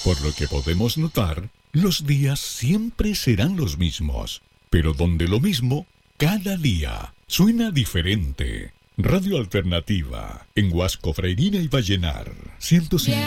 Por lo que podemos notar, los días siempre serán los mismos, pero donde lo mismo, cada día suena diferente. Radio Alternativa, en Huasco, Freirina y Vallenar, 105.